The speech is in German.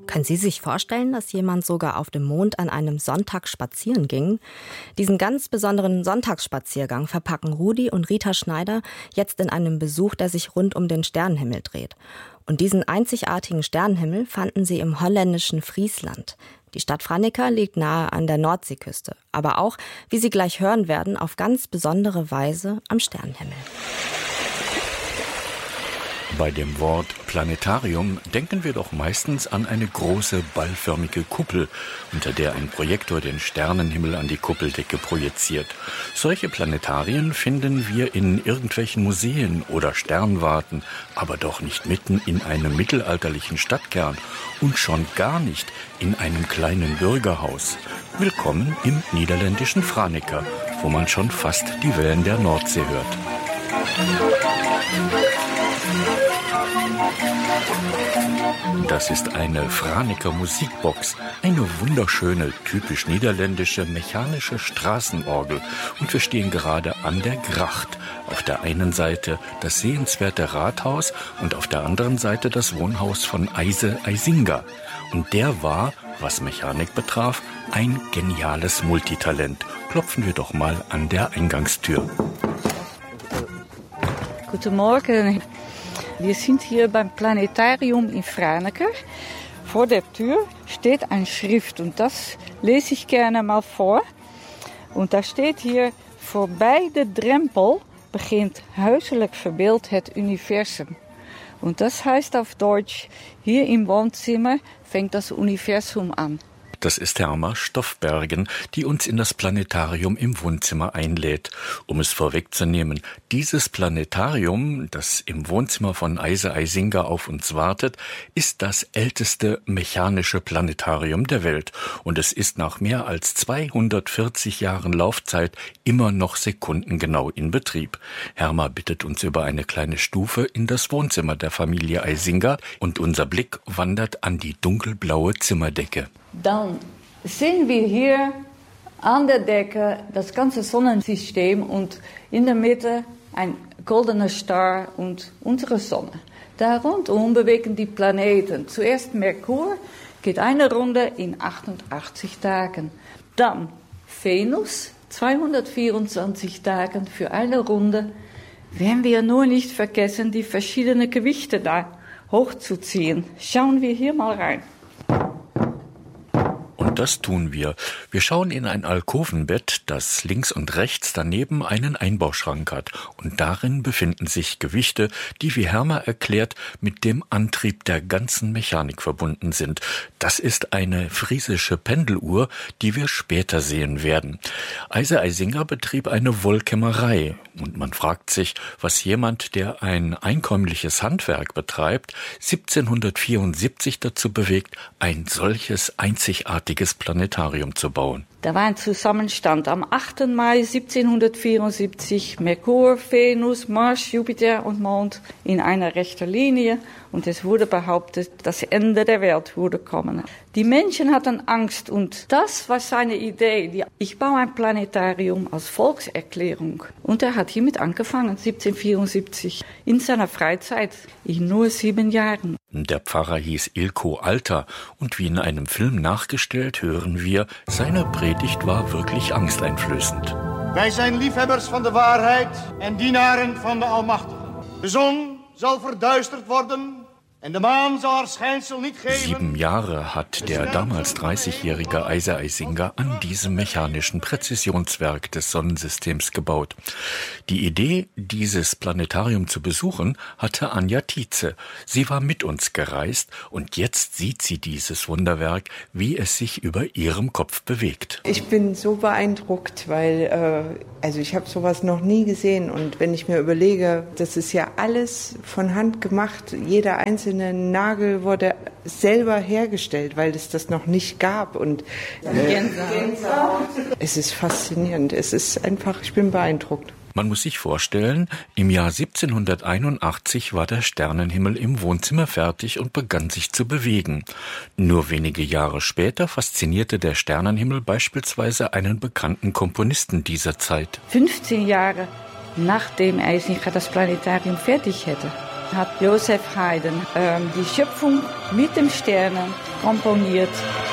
Können Sie sich vorstellen, dass jemand sogar auf dem Mond an einem Sonntag spazieren ging? Diesen ganz besonderen Sonntagsspaziergang verpacken Rudi und Rita Schneider jetzt in einem Besuch, der sich rund um den Sternenhimmel dreht. Und diesen einzigartigen Sternenhimmel fanden sie im holländischen Friesland. Die Stadt Franeker liegt nahe an der Nordseeküste, aber auch, wie Sie gleich hören werden, auf ganz besondere Weise am Sternenhimmel. Bei dem Wort Planetarium denken wir doch meistens an eine große ballförmige Kuppel, unter der ein Projektor den Sternenhimmel an die Kuppeldecke projiziert. Solche Planetarien finden wir in irgendwelchen Museen oder Sternwarten, aber doch nicht mitten in einem mittelalterlichen Stadtkern und schon gar nicht in einem kleinen Bürgerhaus. Willkommen im niederländischen Franeker, wo man schon fast die Wellen der Nordsee hört. Das ist eine Franeker Musikbox, eine wunderschöne, typisch niederländische mechanische Straßenorgel. Und wir stehen gerade an der Gracht. Auf der einen Seite das sehenswerte Rathaus und auf der anderen Seite das Wohnhaus von Eise Eisinga. Und der war, was Mechanik betraf, ein geniales Multitalent. Klopfen wir doch mal an der Eingangstür. Guten Morgen. Wir sind hier beim Planetarium in Franeker. Vor der Tür steht ein Schrift und das lese ich gerne mal vor. Und da steht hier: Voorbij de drempel begint huiselijk verbeeld het Universum. Und das heißt auf Deutsch: Hier im Wohnzimmer fängt das Universum an. Das ist Herma Stoffbergen, die uns in das Planetarium im Wohnzimmer einlädt. Um es vorwegzunehmen, dieses Planetarium, das im Wohnzimmer von Eise Eisinga auf uns wartet, ist das älteste mechanische Planetarium der Welt. Und es ist nach mehr als 240 Jahren Laufzeit immer noch sekundengenau in Betrieb. Herma bittet uns über eine kleine Stufe in das Wohnzimmer der Familie Eisinga und unser Blick wandert an die dunkelblaue Zimmerdecke. Dann sehen wir hier an der Decke das ganze Sonnensystem und in der Mitte ein goldener Star und unsere Sonne. Da rundum bewegen die Planeten. Zuerst Merkur, geht eine Runde in 88 Tagen. Dann Venus, 224 Tagen für eine Runde. Werden wir nur nicht vergessen, die verschiedenen Gewichte da hochzuziehen. Schauen wir hier mal rein. Und das tun wir. Wir schauen in ein Alkovenbett, das links und rechts daneben einen Einbauschrank hat. Und darin befinden sich Gewichte, die, wie Herma erklärt, mit dem Antrieb der ganzen Mechanik verbunden sind. Das ist eine friesische Pendeluhr, die wir später sehen werden. Eise Eisinga betrieb eine Wollkämmerei. Und man fragt sich, was jemand, der ein einkömmliches Handwerk betreibt, 1774 dazu bewegt, ein solches einzigartiges Planetarium zu bauen. Da war ein Zusammenstand am 8. Mai 1774, Merkur, Venus, Mars, Jupiter und Mond in einer rechten Linie und es wurde behauptet, das Ende der Welt würde kommen. Die Menschen hatten Angst und das war seine Idee. Ich baue ein Planetarium als Volkserklärung. Und er hat hiermit angefangen, 1774, in seiner Freizeit, in nur 7 Jahren. Der Pfarrer hieß Ilko Alter und wie in einem Film nachgestellt hören wir, seine Predigt war wirklich angsteinflößend. Wij zijn liefhebbers van de waarheid en dienaren van de Almachtige. De zon zal verduisterd worden en de maan zal haar schijnsel niet geven. 7 Jahre hat der damals 30-jährige Eise Eisinga an diesem mechanischen Präzisionswerk des Sonnensystems gebaut. Die Idee, dieses Planetarium zu besuchen, hatte Anja Tietze. Sie war mit uns gereist und jetzt sieht sie dieses Wunderwerk, wie es sich über ihrem Kopf bewegt. Ich bin so beeindruckt, weil ich habe sowas noch nie gesehen und wenn ich mir überlege, das ist ja alles von Hand gemacht, jeder einzelne Nagel wurde selber hergestellt, weil es das noch nicht gab und es ist faszinierend, es ist einfach, ich bin beeindruckt. Man muss sich vorstellen, im Jahr 1781 war der Sternenhimmel im Wohnzimmer fertig und begann sich zu bewegen. Nur wenige Jahre später faszinierte der Sternenhimmel beispielsweise einen bekannten Komponisten dieser Zeit. 15 Jahre nachdem Eisinga das Planetarium fertig hätte, hat Joseph Haydn die Schöpfung mit den Sternen komponiert.